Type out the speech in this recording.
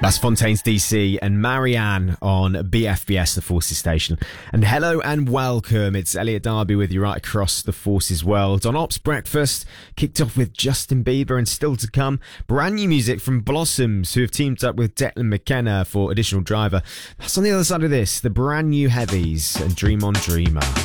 That's Fontaines DC and Marianne on BFBS, the Forces station. And hello and welcome. It's Elliot Darby with you right across the Forces world. On Ops Breakfast, kicked off with Justin Bieber, and still to come, brand new music from Blossoms, who have teamed up with Declan McKenna for Additional Driver. That's on the other side of this, the brand new Heavies and Dream on Dreamer.